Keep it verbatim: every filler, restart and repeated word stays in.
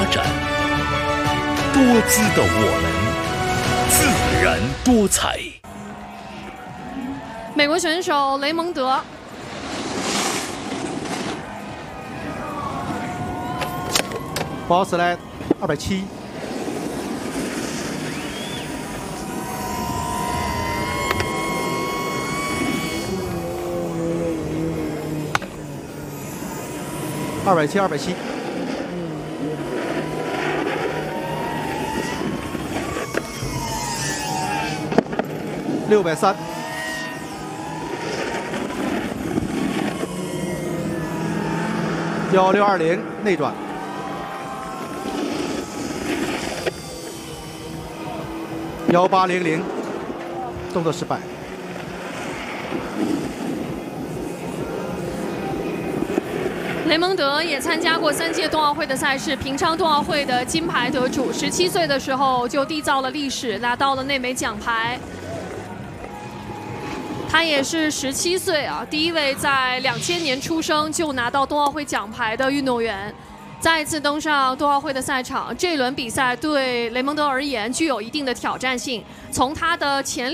展，多姿的我们，自然多彩。 美国选手雷蒙德。 不好使来，二百七，二百七，二百七，六百三，幺六二零内转。 幺八零零，动作失败。 雷蒙德也参加过三届冬奥会的赛事，平昌冬奥会的金牌得主。十七岁的时候就缔造了历史，拿到了那枚奖牌。他也是十七岁啊，第一位在两千年出生就拿到冬奥会奖牌的运动员。 再一次登上冬奥会的赛场，这轮比赛对雷蒙德而言具有一定的挑战性。从他的前